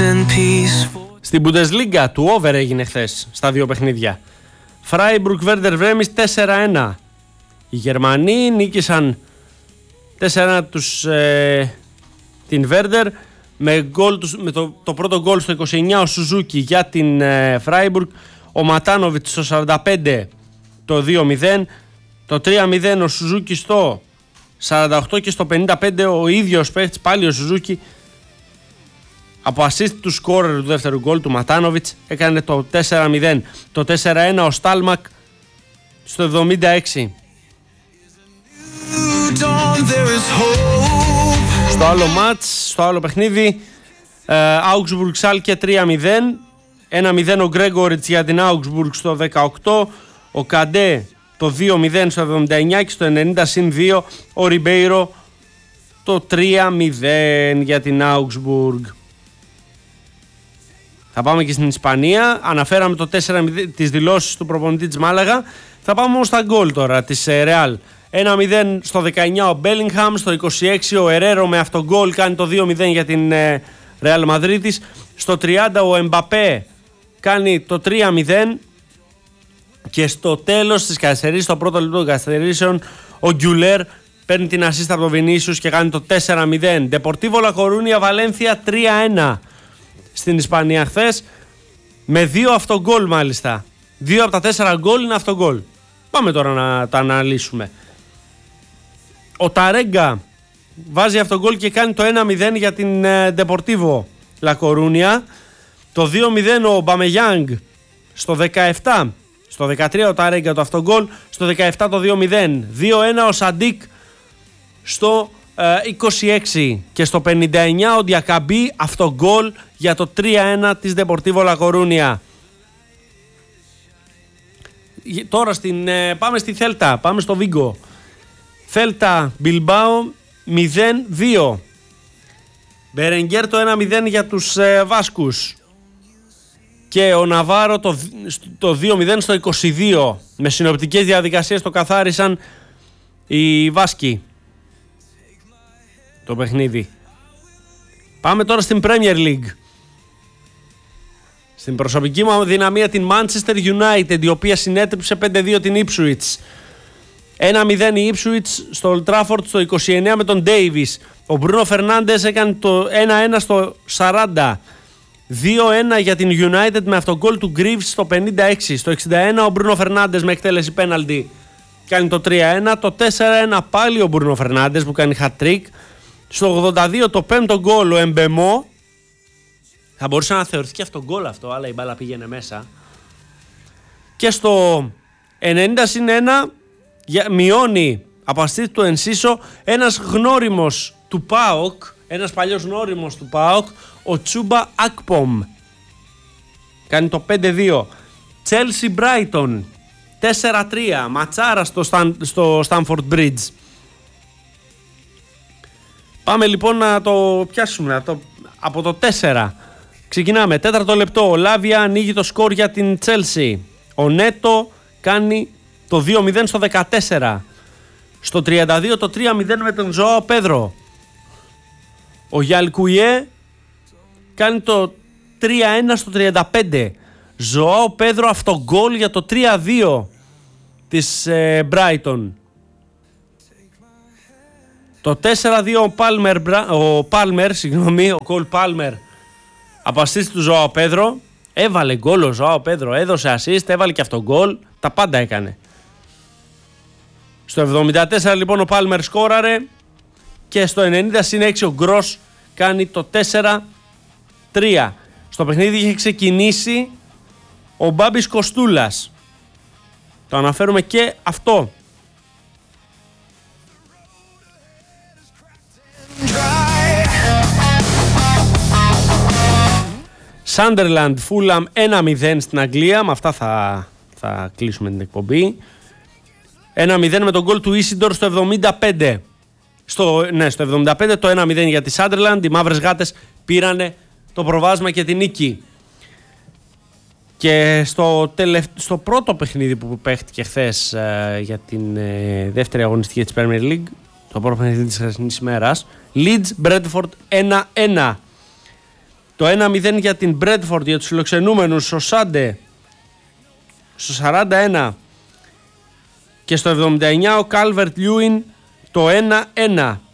Στην Bundesliga του over έγινε χθες στα δύο παιχνίδια. Freiburg Werder Bremen 4-1. Οι Γερμανοί νίκησαν 4-1 την Werder με το πρώτο γκολ στο 29 ο Σουζούκι για την Freiburg, ο Ματάνοβιτς στο 45 το 2-0, το 3-0 ο Σουζούκι στο 48 και στο 55 ο ίδιος παίχτης πάλι ο Σουζούκι από assist του σκόρερ του δεύτερου γκολ του Ματάνοβιτς έκανε το 4-0. Το 4-1 ο Στάλμακ στο 76. Στο άλλο μάτς, στο άλλο παιχνίδι, Augsburg Schalke 3-0. 1-0 ο Γκρέγκοριτς για την Augsburg στο 18. Ο Καντέ το 2-0 στο 79 και στο 90-2 ο Ριμπέιρο το 3-0 για την Augsburg. Θα πάμε και στην Ισπανία. Αναφέραμε το 4-0 τις δηλώσεις του προπονητή της Μάλαγα. Θα πάμε όμως στα γκολ τώρα της Real. 1-0 στο 19 ο Μπέλιγχαμ, στο 26 ο Ερέρο με αυτογκολ κάνει το 2-0 για την Real Μαδρίτης. Στο 30 ο Εμπαπέ κάνει το 3-0 και στο τέλος της καθυστερήσεως, στο πρώτο λεπτό των καθυστερήσεων, ο Γκιουλέρ παίρνει την ασίστα από τον Βινίσιους και κάνει το 4-0. Deportivo La Coruña Valencia 3-1 στην Ισπανία χθες με 2 αυτογκολ μάλιστα. 2 από τα 4 γκολ είναι αυτογκολ. Πάμε τώρα να τα αναλύσουμε. Ο Ταρέγκα βάζει αυτογκολ και κάνει το 1-0 για την Deportivo La Coruña. Το 2-0 ο Μπαμεγιάνγκ στο 17. Στο 13 ο Ταρέγκα το αυτογκολ. Στο 17 το 2-0. 2-1 ο Σαντίκ στο 26. Και στο 59 ο Διακαμπή αυτογκολ για το 3-1 της Deportivo La Coruña. Τώρα πάμε στη Θέλτα, πάμε στο Βίγκο. Θέλτα Μπιλμπάο 0-2. Μπερενγκέρ το 1-0 για τους Βάσκους. Και ο Ναβάρο το 2-0 στο 22. Με συνοπτικές διαδικασίες το καθάρισαν οι Βάσκοι το παιχνίδι. Πάμε τώρα στην Premier League. Στην προσωπική μου δυναμία την Manchester United, η οποία συνέτριψε 5-2 την Ipswich. 1-0 η Ipswich στο Old Trafford στο 29 με τον Davis. Ο Μπρούνο Φερνάντες έκανε το 1-1 στο 40. 2-1 για την United με αυτογκόλ του Greaves στο 56. Στο 61 ο Μπρούνο Φερνάντες με εκτέλεση πέναλτι κάνει το 3-1. Το 4-1 πάλι ο Μπρούνο Φερνάντες που κάνει hat-trick. Στο 82 το 5ο γκολ ο Εμπεμό. Θα μπορούσε να θεωρηθεί και αυτό γκολ αυτό, αλλά η μπάλα πήγαινε μέσα. Και στο 90-1 μειώνει από αστή του Ενσίσο ένας γνώριμος του ΠΑΟΚ, ένας παλιός γνώριμος του ΠΑΟΚ, ο Τσούμπα Ακπομ. Κάνει το 5-2. Chelsea Brighton 4-3. Ματσάρα στο Stamford Bridge. Πάμε λοιπόν να το πιάσουμε από το 4. Ξεκινάμε. 4ο λεπτό. Ο Λάβια ανοίγει το σκορ για την Chelsea. Ο Νέτο κάνει το 2-0 στο 14. Στο 32 το 3-0 με τον Ζωάο Πέδρο. Ο Γιαλκουιέ κάνει το 3-1 στο 35. Ζωάο Πέδρο αυτογκόλ για το 3-2 της Brighton. Το 4-2 ο Κολ Πάλμερ από assist του Ζωάο Πέδρο. Έβαλε γκολ ο Ζωάο Πέδρο, έδωσε assist, έβαλε και αυτό γκολ. Τα πάντα έκανε. Στο 74 λοιπόν ο Πάλμερ σκόραρε. Και στο 90-6 ο Γκρος κάνει το 4-3. Στο παιχνίδι είχε ξεκινήσει ο Μπάμπης Κοστούλας. Το αναφέρουμε και αυτό. Sunderland Fulham 1-0 στην Αγγλία. Με αυτά θα κλείσουμε την εκπομπή. 1-0 με τον γκολ του Ίσιντορ στο 75. Στο 75 το 1-0 για τη Sunderland. Οι μαύρες γάτες πήρανε το προβάδισμα και την νίκη. Και στο πρώτο παιχνίδι που παίχτηκε χθες για την δεύτερη αγωνιστική της Premier League, το πρώτο παιχνίδι της χθεσινής ημέρας, Leeds Bradford 1-1. Το 1-0 για την Bradford, για τους φιλοξενούμενους, ο Σάντε στο 41. Και στο 79 ο Calvert Lewin το 1-1.